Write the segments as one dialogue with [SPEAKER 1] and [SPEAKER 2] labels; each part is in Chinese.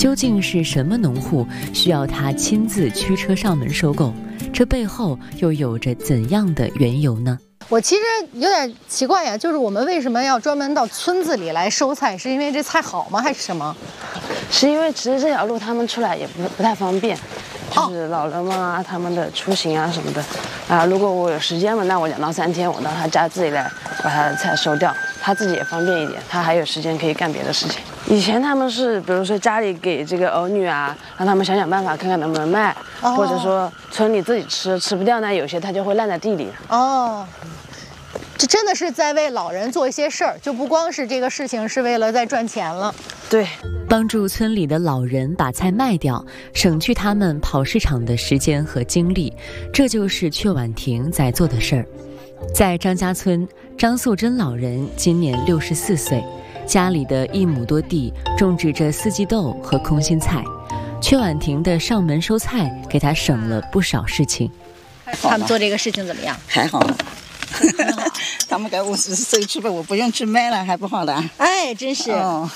[SPEAKER 1] 究竟是什么农户需要他亲自驱车上门收购？这背后又有着怎样的缘由呢？
[SPEAKER 2] 我其实有点奇怪呀，就是我们为什么要专门到村子里来收菜？是因为这菜好吗，还是什么？
[SPEAKER 3] 是因为其实这条路他们出来也不太方便，就是老人们啊，他们的出行啊什么的啊。如果我有时间嘛，那我2到3天我到他家自己来把他的菜收掉，他自己也方便一点，他还有时间可以干别的事情。以前他们是比如说家里给这个儿女啊，让他们想办法看看能不能卖，或者说村里自己吃不掉呢，有些他就会烂在地里。
[SPEAKER 2] 哦。这真的是在为老人做一些事儿，就不光是这个事情是为了在赚钱了。
[SPEAKER 3] 对，
[SPEAKER 1] 帮助村里的老人把菜卖掉，省去他们跑市场的时间和精力，这就是阙婉婷在做的事儿。在张家村，张素贞老人今年64岁，家里的1亩多地种植着四季豆和空心菜。阙婉婷的上门收菜给他省了不少事情。
[SPEAKER 2] 他们做这个事情怎么样？
[SPEAKER 4] 还好。他们给我收去吧，我不用去卖了，还不好的。
[SPEAKER 2] 哎，真是。哦。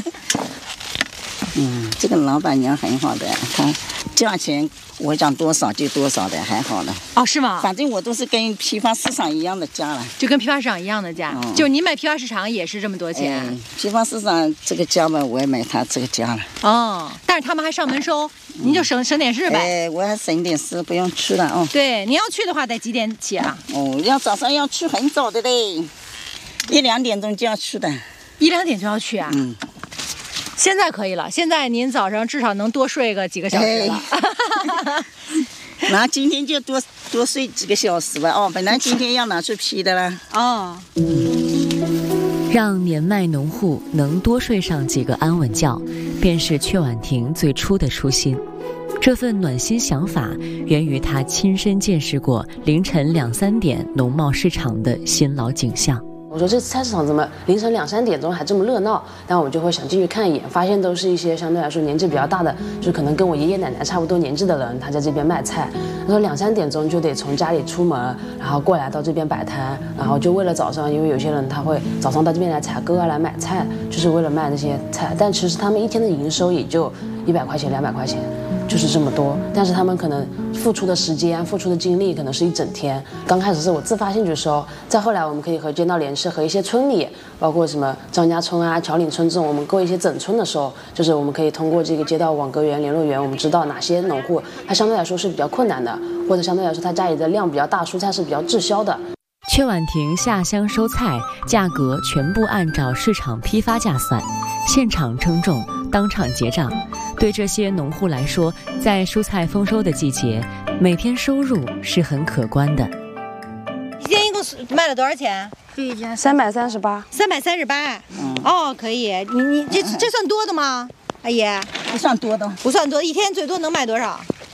[SPEAKER 4] 这个老板娘很好的，她价钱我讲多少就多少的，还好了。
[SPEAKER 2] 哦，是吗？
[SPEAKER 4] 反正我都是跟批发市场一样的价了。
[SPEAKER 2] 就跟批发市场一样的价，就是您卖批发市场也是这么多钱。
[SPEAKER 4] 批发市场这个价嘛，我也买他这个价了。
[SPEAKER 2] 哦，但是他们还上门收，您就省点事呗。
[SPEAKER 4] 我还省点事，不用去了哦。
[SPEAKER 2] 对，您要去的话得几点起啊？
[SPEAKER 4] 要早上要去很早的嘞，1、2点钟就要去的。
[SPEAKER 2] 1、2点就要去啊？现在可以了，现在您早上至少能多睡个几个小时了。
[SPEAKER 4] 那今天就多睡几个小时吧。本来今天要拿去批的了。
[SPEAKER 1] 让年迈农户能多睡上几个安稳觉，便是阙婉婷最初的初心。这份暖心想法源于她亲身见识过凌晨2、3点农贸市场的辛劳景象。
[SPEAKER 3] 我说这菜市场怎么凌晨2、3点钟还这么热闹？然后我就会想进去看一眼，发现都是一些相对来说年纪比较大的，就可能跟我爷爷奶奶差不多年纪的人，他在这边卖菜。他说2、3点钟就得从家里出门，然后过来到这边摆摊，然后就为了早上，因为有些人他会早上到这边来采购啊，来买菜，就是为了卖那些菜。但其实他们一天的营收也就100块钱、200块钱。就是这么多，但是他们可能付出的时间、付出的精力可能是一整天。刚开始是我自发兴趣收，再后来我们可以和街道联系，和一些村里，包括什么张家村啊、桥岭村这种，我们购一些整村的时候，就是我们可以通过这个街道网格员、联络员，我们知道哪些农户他相对来说是比较困难的，或者相对来说他家里的量比较大，蔬菜是比较滞销的。
[SPEAKER 1] 阙婉婷下乡收菜，价格全部按照市场批发价算，现场称重，当场结账。对这些农户来说，在蔬菜丰收的季节，每天收入是很可观的。
[SPEAKER 2] 一天一共卖了多少钱
[SPEAKER 3] ？338。
[SPEAKER 2] 338。哦，可以。你这算多的吗，阿姨？
[SPEAKER 4] 不算多的。
[SPEAKER 2] 不算多，一天最多能卖多少？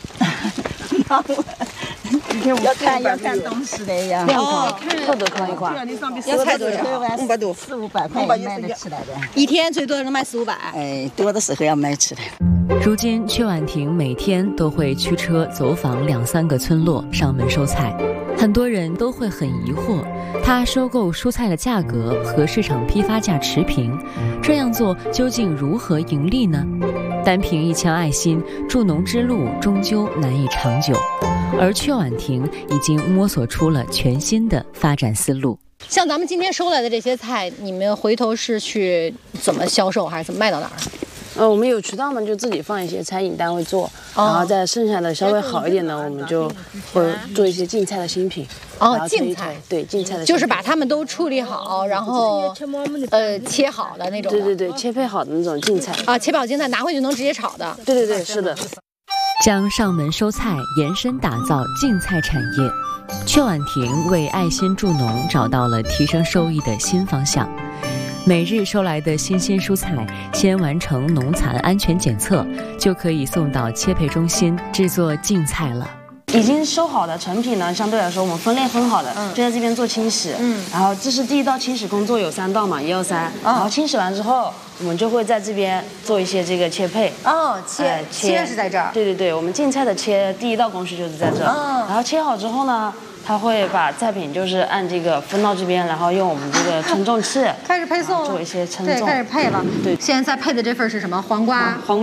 [SPEAKER 4] 要看东西的呀。
[SPEAKER 3] 特多看一块。
[SPEAKER 2] 要菜多少
[SPEAKER 4] ？500多，400、500块卖得起来的。
[SPEAKER 2] 一天最多能卖400、500。
[SPEAKER 4] 多的时候要卖起来。
[SPEAKER 1] 如今阙婉婷每天都会驱车走访2、3个村落上门收菜，很多人都会很疑惑，她收购蔬菜的价格和市场批发价持平，这样做究竟如何盈利呢？单凭一腔爱心，助农之路终究难以长久，而阙婉婷已经摸索出了全新的发展思路。
[SPEAKER 2] 像咱们今天收来的这些菜，你们回头是去怎么销售，还是怎么卖到哪儿？
[SPEAKER 3] 我们有渠道嘛，就自己放一些餐饮单位做，然后再剩下的稍微好一点的，我们就会做一些净菜的新品。
[SPEAKER 2] 净菜，
[SPEAKER 3] 对，净菜的，
[SPEAKER 2] 就是把它们都处理好，然后切好的那种。
[SPEAKER 3] 对，切配好的那种净菜
[SPEAKER 2] 切配好净菜拿回去能直接炒的。
[SPEAKER 3] 对，是的。
[SPEAKER 1] 将上门收菜延伸打造净菜产业，阙婉婷为爱心助农找到了提升收益的新方向。每日收来的新鲜蔬菜，先完成农残安全检测，就可以送到切配中心制作净菜了。
[SPEAKER 3] 已经收好的成品呢，相对来说我们分类分好的，就在这边做清洗。然后这是第一道清洗工作，有3道嘛，1、2、3。然后清洗完之后，我们就会在这边做一些这个切配。
[SPEAKER 2] 切是在这儿。
[SPEAKER 3] 对，我们净菜的切第一道工序就是在这儿。然后切好之后呢，他会把菜品就是按这个分到这边，然后用我们这个称重器
[SPEAKER 2] 开始配送，
[SPEAKER 3] 做一些称重。
[SPEAKER 2] 对，开始配了。
[SPEAKER 3] 对，
[SPEAKER 2] 现在在配的这份是什么？黄瓜